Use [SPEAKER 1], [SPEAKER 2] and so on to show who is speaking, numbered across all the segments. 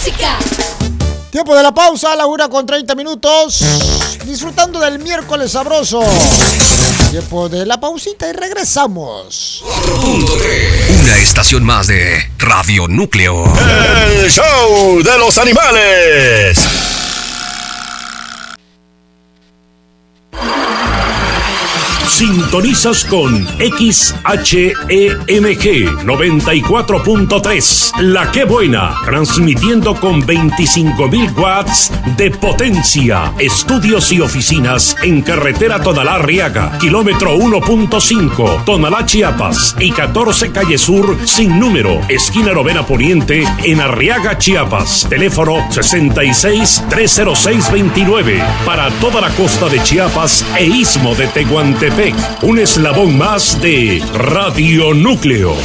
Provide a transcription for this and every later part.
[SPEAKER 1] música.
[SPEAKER 2] Tiempo de la pausa, a la 1:30. Disfrutando del miércoles sabroso. Tiempo de la pausita y regresamos.
[SPEAKER 3] Una estación más de Radio Núcleo.
[SPEAKER 4] El show de los animales.
[SPEAKER 5] Sintonizas con XHEMG 94.3, La Que Buena, transmitiendo con 25,000 watts de potencia. Estudios y oficinas en carretera Tonalá-Arriaga, kilómetro 1.5, Tonalá, Chiapas, y 14 Calle Sur, sin número, esquina Novena Poniente, en Arriaga, Chiapas. Teléfono 66-306-29, para toda la costa de Chiapas e Istmo de Tehuantepec. Un eslabón más de Radio Núcleo.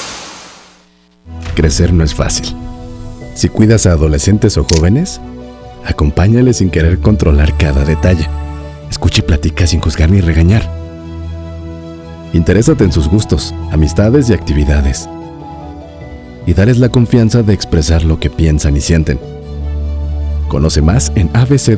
[SPEAKER 6] Crecer no es fácil. Si cuidas a adolescentes o jóvenes, acompáñales sin querer controlar cada detalle. Escucha y platica sin juzgar ni regañar. Interésate en sus gustos, amistades y actividades. Y dales la confianza de expresar lo que piensan y sienten. Conoce más en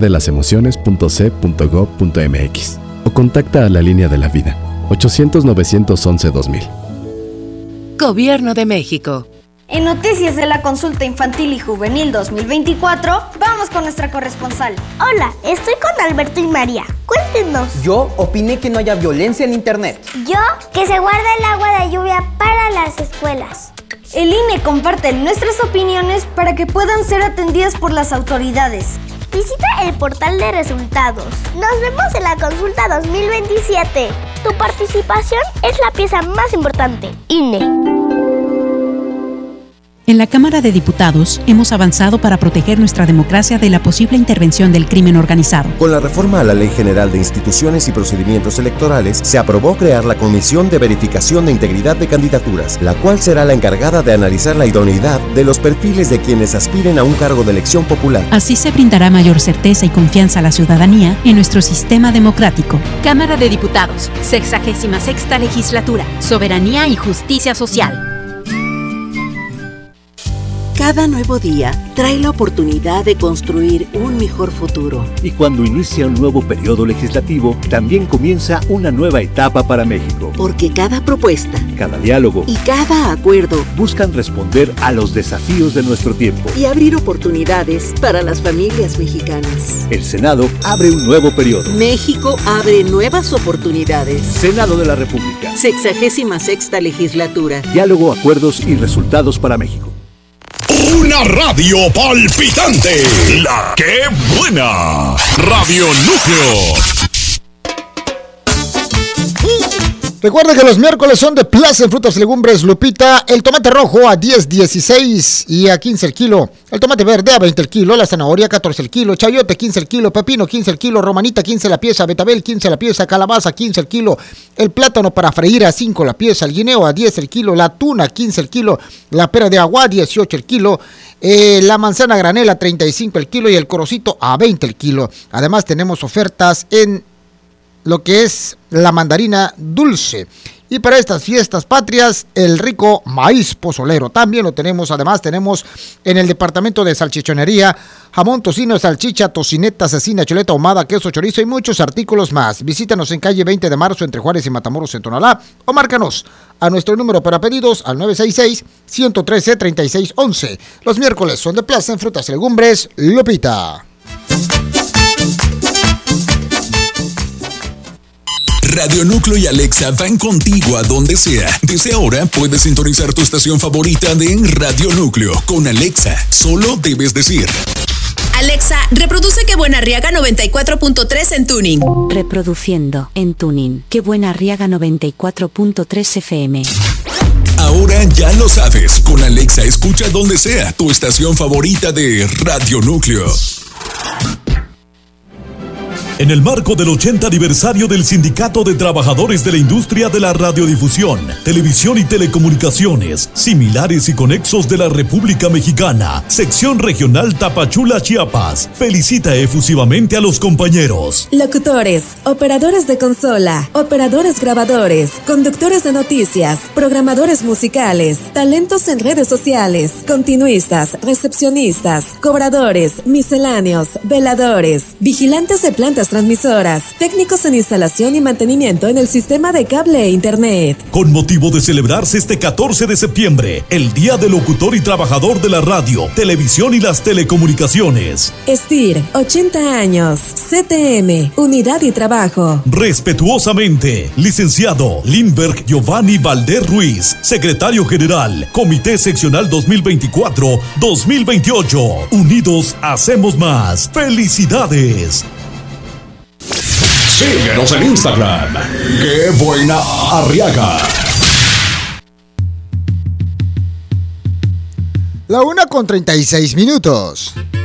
[SPEAKER 6] abcdelasemociones.c.gov.mx o contacta a la Línea de la Vida, 800-911-2000.
[SPEAKER 7] Gobierno de México.
[SPEAKER 8] En Noticias de la Consulta Infantil y Juvenil 2024, vamos con nuestra corresponsal.
[SPEAKER 9] Hola, estoy con Alberto y María. Cuéntenos.
[SPEAKER 10] Yo opiné que no haya violencia en internet.
[SPEAKER 9] Yo, que se guarda el agua de lluvia para las escuelas.
[SPEAKER 8] El INE comparte nuestras opiniones para que puedan ser atendidas por las autoridades.
[SPEAKER 9] Visita el portal de resultados. Nos vemos en la consulta 2027. Tu participación es la pieza más importante. INE.
[SPEAKER 11] En la Cámara de Diputados hemos avanzado para proteger nuestra democracia de la posible intervención del crimen organizado.
[SPEAKER 12] Con la reforma a la Ley General de Instituciones y Procedimientos Electorales, se aprobó crear la Comisión de Verificación de Integridad de Candidaturas, la cual será la encargada de analizar la idoneidad de los perfiles de quienes aspiren a un cargo de elección popular.
[SPEAKER 11] Así se brindará mayor certeza y confianza a la ciudadanía en nuestro sistema democrático.
[SPEAKER 13] Cámara de Diputados, 66ª Legislatura, Soberanía y Justicia Social.
[SPEAKER 14] Cada nuevo día trae la oportunidad de construir un mejor futuro.
[SPEAKER 15] Y cuando inicia un nuevo periodo legislativo, también comienza una nueva etapa para México.
[SPEAKER 14] Porque cada propuesta,
[SPEAKER 15] cada diálogo
[SPEAKER 14] y cada acuerdo
[SPEAKER 15] buscan responder a los desafíos de nuestro tiempo
[SPEAKER 14] y abrir oportunidades para las familias mexicanas.
[SPEAKER 15] El Senado abre un nuevo periodo.
[SPEAKER 14] México abre nuevas oportunidades.
[SPEAKER 15] Senado de la República.
[SPEAKER 14] 66ª Legislatura.
[SPEAKER 15] Diálogo, acuerdos y resultados para México.
[SPEAKER 4] Una radio palpitante. La Que Buena. Radio Núcleo.
[SPEAKER 2] Recuerda que los miércoles son de Plaza en Frutas y Legumbres, Lupita. El tomate rojo a 10.16 y a 15 el kilo. El tomate verde a 20 el kilo. La zanahoria 14 el kilo. Chayote 15 el kilo. Pepino 15 el kilo. Romanita 15 la pieza. Betabel 15 la pieza. Calabaza 15 el kilo. El plátano para freír a 5 la pieza. El guineo a 10 el kilo. La tuna 15 el kilo. La pera de agua 18 el kilo. La manzana granela 35 el kilo. Y el corocito a 20 el kilo. Además tenemos ofertas en lo que es la mandarina dulce. Y para estas fiestas patrias, el rico maíz pozolero también lo tenemos. Además tenemos en el departamento de salchichonería, jamón, tocino, salchicha, tocineta, cecina, chuleta ahumada, queso, chorizo y muchos artículos más. Visítanos en calle 20 de marzo entre Juárez y Matamoros en Tonalá o márcanos a nuestro número para pedidos al 966-113-3611. Los miércoles son de Plaza en Frutas y Legumbres, Lupita.
[SPEAKER 16] Radio Núcleo y Alexa van contigo a donde sea. Desde ahora puedes sintonizar tu estación favorita de Radio Núcleo. Con Alexa, solo debes decir:
[SPEAKER 13] Alexa, reproduce Que Buena Arriaga 94.3 en tuning.
[SPEAKER 17] Reproduciendo en tuning Que Buena Arriaga 94.3 FM.
[SPEAKER 16] Ahora ya lo sabes. Con Alexa escucha donde sea tu estación favorita de Radio Núcleo.
[SPEAKER 1] En el marco del 80 aniversario del Sindicato de Trabajadores de la Industria de la Radiodifusión, Televisión y Telecomunicaciones, similares y conexos de la República Mexicana, Sección Regional Tapachula, Chiapas, felicita efusivamente a los compañeros.
[SPEAKER 18] Locutores, operadores de consola, operadores grabadores, conductores de noticias, programadores musicales, talentos en redes sociales, continuistas, recepcionistas, cobradores, misceláneos, veladores, vigilantes de plantas transmisoras, técnicos en instalación y mantenimiento en el sistema de cable e internet.
[SPEAKER 1] Con motivo de celebrarse este 14 de septiembre, el Día del Locutor y Trabajador de la Radio, Televisión y las Telecomunicaciones.
[SPEAKER 18] STIR, 80 años. CTM, Unidad y Trabajo.
[SPEAKER 1] Respetuosamente, licenciado Lindbergh Giovanni Valder Ruiz, Secretario General, Comité Seccional 2024-2028. Unidos hacemos más. ¡Felicidades!
[SPEAKER 16] Síguenos en Instagram. ¡Qué buena Arriaga!
[SPEAKER 2] La 1:36.